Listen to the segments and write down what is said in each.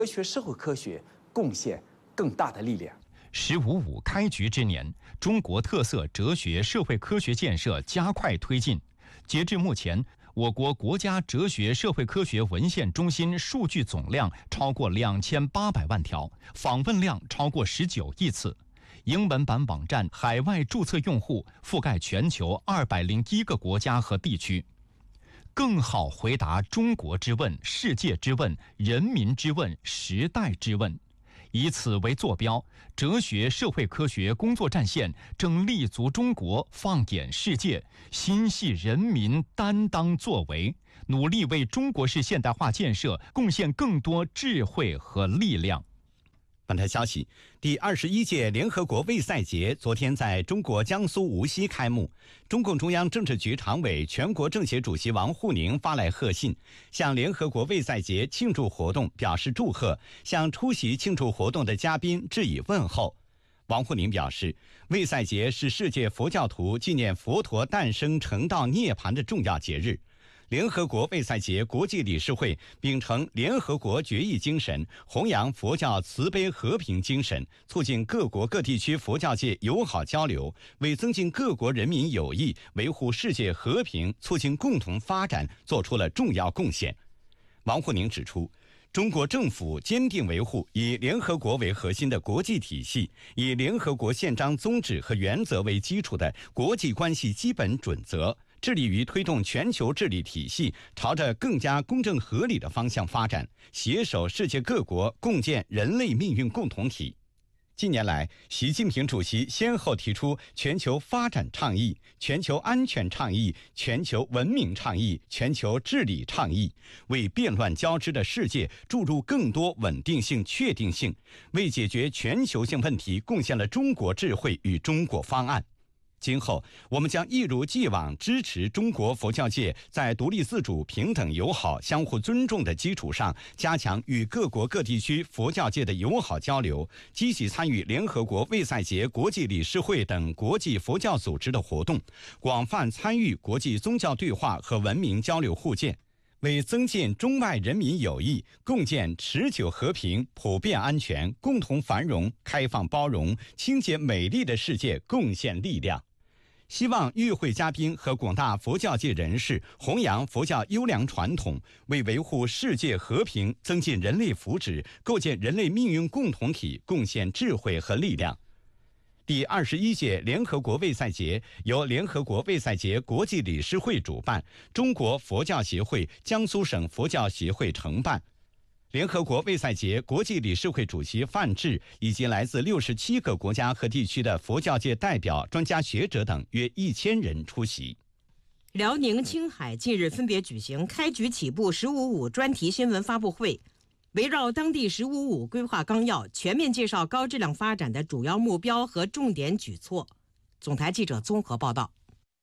科学社会科学贡献更大的力量。 “15.5”开局之年，中国特色哲学社会科学建设加快推进。截至目前，我国国家哲学社会科学文献中心数据总量超过2800万条，访问量超过19亿次。英文版网站海外注册用户覆盖全球201个国家和地区。更好回答中国之问、世界之问、人民之问、时代之问。以此为坐标，哲学社会科学工作战线正立足中国，放眼世界，心系人民，担当作为，努力为中国式现代化建设贡献更多智慧和力量。 本台消息，第21届联合国卫赛节昨天在中国江苏无锡开幕。中共中央政治局常委、全国政协主席王沪宁发来贺信，向联合国卫赛节庆祝活动表示祝贺，向出席庆祝活动的嘉宾致以问候。王沪宁表示，卫赛节是世界佛教徒纪念佛陀诞生成道涅槃的重要节日。联合国卫赛节国际理事会秉承联合国决议精神，弘扬佛教慈悲和平精神，促进各国各地区佛教界友好交流，为增进各国人民友谊、维护世界和平、促进共同发展做出了重要贡献。王沪宁指出，中国政府坚定维护以联合国为核心的国际体系，以联合国宪章宗旨和原则为基础的国际关系基本准则，致力于推动全球治理体系朝着更加公正合理的方向发展，携手世界各国共建人类命运共同体。近年来，习近平主席先后提出全球发展倡议、全球安全倡议、全球文明倡议、全球治理倡议，为变乱交织的世界注入更多稳定性、确定性，为解决全球性问题贡献了中国智慧与中国方案。今后，我们将一如既往支持中国佛教界在独立自主、平等友好、相互尊重的基础上，加强与各国各地区佛教界的友好交流，积极参与联合国卫赛节国际理事会等国际佛教组织的活动，广泛参与国际宗教对话和文明交流互鉴，为增进中外人民友谊、共建持久和平、普遍安全、共同繁荣、开放包容、清洁美丽的世界贡献力量。希望与会嘉宾和广大佛教界人士弘扬佛教优良传统，为维护世界和平、增进人类福祉、构建人类命运共同体贡献智慧和力量。第21届联合国卫赛节由联合国卫赛节国际理事会主办，中国佛教协会、江苏省佛教协会承办。联合国卫赛节国际理事会主席范志以及来自67个国家和地区的佛教界代表、专家学者等约1000人出席。 辽宁、青海近日分别举行开局起步“15.5”专题新闻发布会，围绕当地“15.5”规划纲要，全面介绍高质量发展的主要目标和重点举措。总台记者综合报道。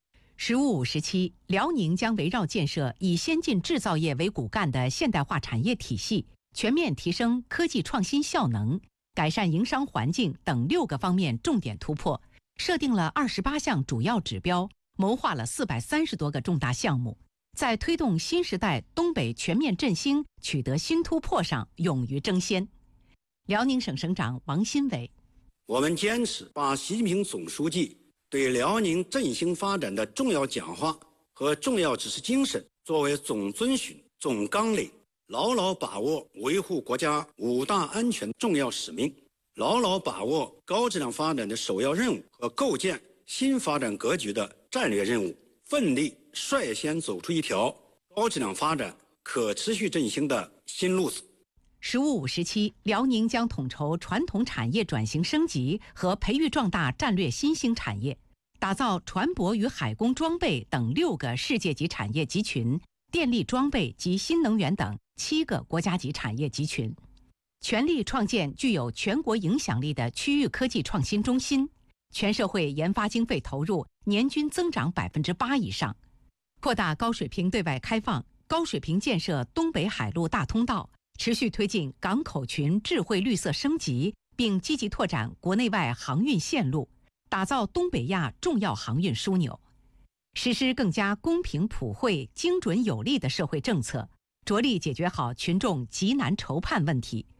“15.5”时期，辽宁将围绕建设以先进制造业为骨干的现代化产业体系，全面提升科技创新效能，改善营商环境等6个方面重点突破，设定了28项主要指标，谋划了430多个重大项目，在推动新时代东北全面振兴取得新突破上勇于争先。辽宁省省长王新伟： 我们坚持把习近平总书记对辽宁振兴发展的重要讲话和重要指示精神作为总遵循、总纲领，牢牢把握维护国家5大安全重要使命，牢牢把握高质量发展的首要任务和构建新发展格局的战略任务，奋力率先走出一条高质量发展、可持续振兴的新路子。 “15.5”时期，辽宁将统筹传统产业转型升级和培育壮大战略新兴产业，打造船舶与海工装备等6个世界级产业集群，电力装备及新能源等7个国家级产业集群，全力创建具有全国影响力的区域科技创新中心，全社会研发经费投入年均增长8%以上，扩大高水平对外开放，高水平建设东北海陆大通道，持续推进港口群智慧绿色升级，并积极拓展国内外航运线路，打造东北亚重要航运枢纽，实施更加公平普惠、精准有力的社会政策，着力解决好群众急难愁盼问题，